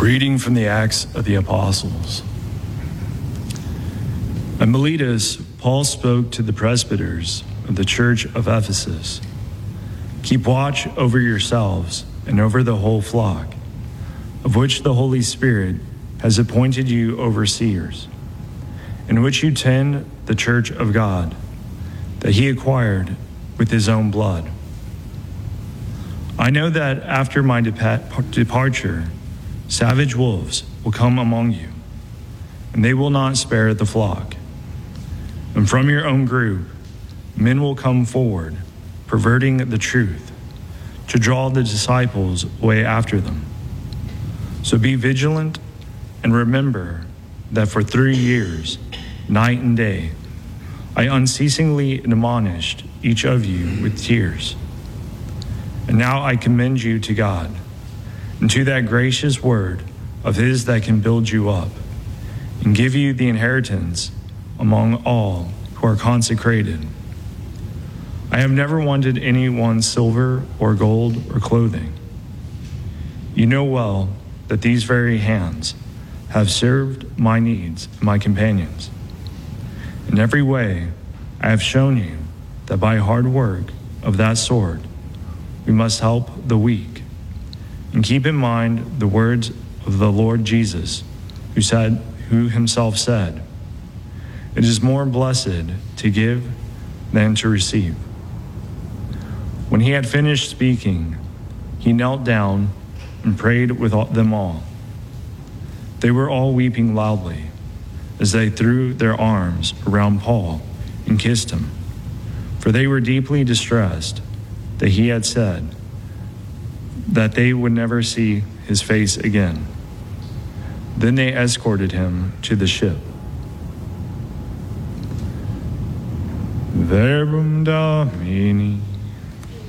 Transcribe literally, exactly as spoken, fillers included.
Reading from the Acts of the Apostles. At Miletus, Paul spoke to the presbyters of the church of Ephesus. Keep watch over yourselves and over the whole flock, of which the Holy Spirit has appointed you overseers, in which you tend the church of God, that he acquired with his own blood. I know that after my depa- departure, savage wolves will come among you, and they will not spare the flock. And from your own group, men will come forward, perverting the truth, to draw the disciples away after them. So be vigilant and remember that for three years, night and day, I unceasingly admonished each of you with tears. And now I commend you to God, and to that gracious word of his that can build you up and give you the inheritance among all who are consecrated. I have never wanted anyone's silver or gold or clothing. You know well that these very hands have served my needs and my companions. In every way, I have shown you that by hard work of that sort, we must help the weak. And keep in mind the words of the Lord Jesus, who said, who himself said, "It is more blessed to give than to receive." When he had finished speaking, he knelt down and prayed with them all. They were all weeping loudly as they threw their arms around Paul and kissed him, for they were deeply distressed that he had said that they would never see his face again. Then they escorted him to the ship. Verbum Domini.